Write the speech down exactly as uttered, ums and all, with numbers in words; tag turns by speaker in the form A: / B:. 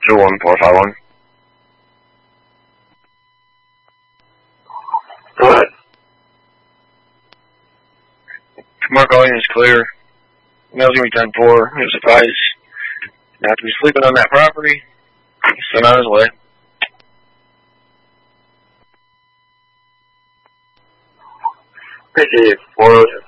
A: two one four five one.
B: Go ahead.
A: Mark Volume is clear. Mail's gonna be ten four. He was advised not to be sleeping on that property. He's still on his way.
B: P T four